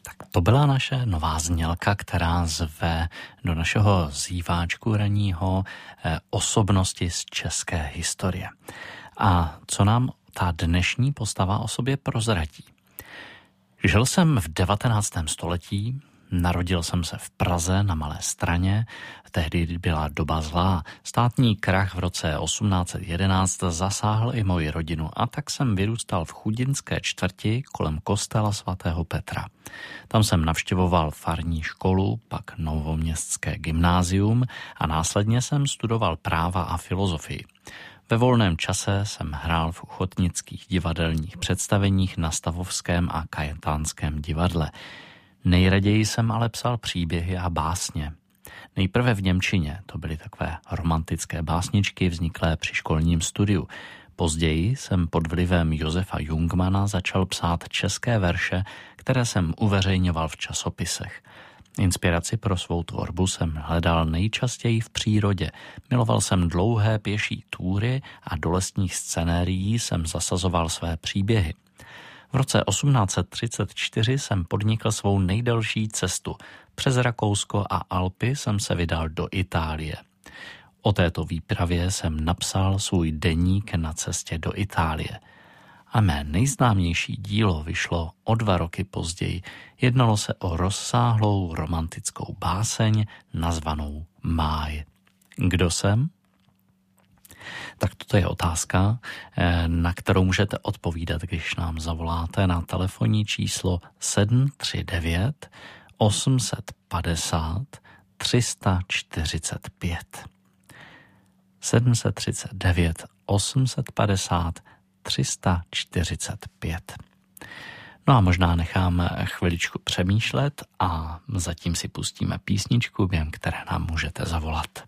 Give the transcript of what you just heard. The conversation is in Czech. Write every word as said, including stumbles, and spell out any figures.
Tak to byla naše nová znělka, která zve do našeho zýváčku ranního eh, osobnosti z české historie. A co nám ta dnešní postava o sobě prozradí? Žil jsem v devatenáctém století, narodil jsem se v Praze na Malé Straně, tehdy byla doba zlá. Státní krach v roce osmnáct set jedenáct zasáhl i moji rodinu a tak jsem vyrůstal v chudinské čtvrti kolem kostela svatého Petra. Tam jsem navštěvoval farní školu, pak novoměstské gymnázium a následně jsem studoval práva a filozofii. Ve volném čase jsem hrál v ochotnických divadelních představeních na Stavovském a Kajetánském divadle. Nejraději jsem ale psal příběhy a básně. Nejprve v němčině, to byly takové romantické básničky vzniklé při školním studiu. Později jsem pod vlivem Josefa Jungmana začal psát české verše, které jsem uveřejňoval v časopisech. Inspiraci pro svou tvorbu jsem hledal nejčastěji v přírodě. Miloval jsem dlouhé pěší túry a do lesních scenérií jsem zasazoval své příběhy. V roce osmnáct set třicet čtyři jsem podnikl svou nejdelší cestu. Přes Rakousko a Alpy jsem se vydal do Itálie. O této výpravě jsem napsal svůj deník na cestě do Itálie. A mé nejznámější dílo vyšlo o dva roky později. Jednalo se o rozsáhlou romantickou báseň nazvanou Máj. Kdo jsem? Tak toto je otázka, na kterou můžete odpovídat, když nám zavoláte na telefonní číslo sedm tři devět osm padesát tři čtyřicet pět. sedm tři devět osm padesát tři čtyřicet pět. No a možná nechám chviličku přemýšlet a zatím si pustíme písničku, během které nám můžete zavolat.